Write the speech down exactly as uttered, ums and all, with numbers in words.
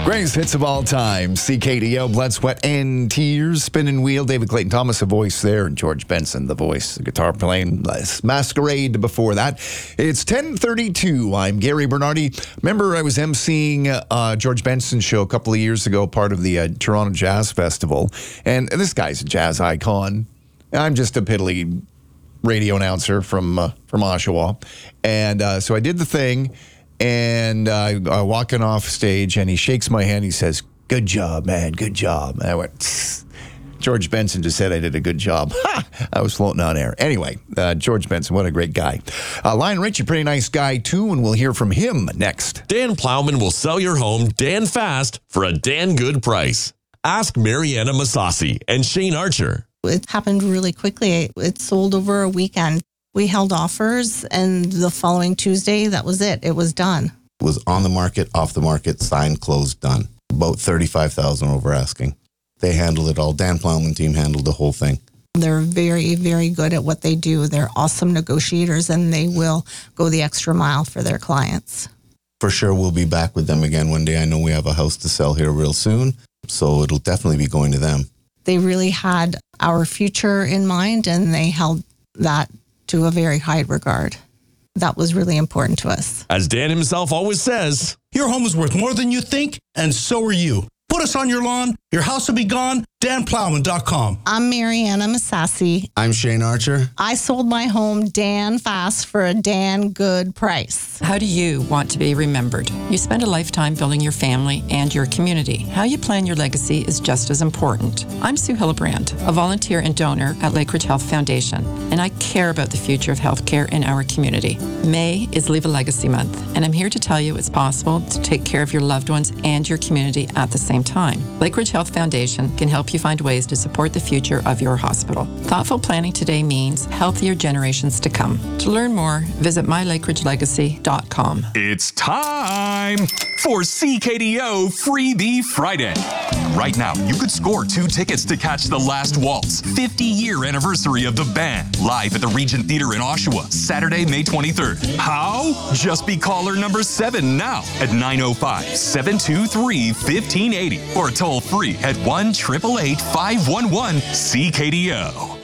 Greatest hits of all time. C K D O, Blood, Sweat, and Tears. Spinning Wheel. David Clayton Thomas, the voice there. And George Benson, the voice. The guitar playing. Masquerade before that. It's ten thirty-two. I'm Gary Bernardi. Remember, I was emceeing uh, George Benson's show a couple of years ago, part of the uh, Toronto Jazz Festival. And this guy's a jazz icon. I'm just a piddly radio announcer from, uh, from Oshawa. And uh, so I did the thing. And uh, uh, walking off stage, and he shakes my hand. He says, "Good job, man. Good job." And I went, "Tss. George Benson just said I did a good job." Ha! I was floating on air. Anyway, uh, George Benson, what a great guy. Uh, Lion Richie, pretty nice guy, too, and we'll hear from him next. Dan Plowman will sell your home Dan fast for a Dan good price. Ask Mariana Masasi and Shane Archer. It happened really quickly. It sold over a weekend. We held offers, and the following Tuesday, that was it. It was done. It was on the market, off the market, signed, closed, done. About thirty-five thousand over asking. They handled it all. Dan Plowman team handled the whole thing. They're very, very good at what they do. They're awesome negotiators, and they will go the extra mile for their clients. For sure, we'll be back with them again one day. I know we have a house to sell here real soon, so it'll definitely be going to them. They really had our future in mind, and they held that to a very high regard. That was really important to us. As Dan himself always says, your home is worth more than you think, and so are you. Put us on your lawn, your house will be gone. Dan Plowman dot com. I'm Mariana Masasi. I'm Shane Archer. I sold my home Dan fast for a Dan good price. How do you want to be remembered? You spend a lifetime building your family and your community. How you plan your legacy is just as important. I'm Sue Hillebrand, a volunteer and donor at Lakeridge Health Foundation, and I care about the future of healthcare in our community. May is Leave a Legacy Month, and I'm here to tell you it's possible to take care of your loved ones and your community at the same time. Lakeridge Health Foundation can help you find ways to support the future of your hospital. Thoughtful planning today means healthier generations to come. To learn more, visit my lakeridge legacy dot com. It's time for C K D O Freebie Friday. Right now, you could score two tickets to catch The Last Waltz, fifty-year anniversary of the band, live at the Regent Theatre in Oshawa, Saturday, May twenty-third. How? Just be caller number seven now at nine oh five, seven two three, one five eight oh or toll free at one eight eight eight, five one one, C K D O.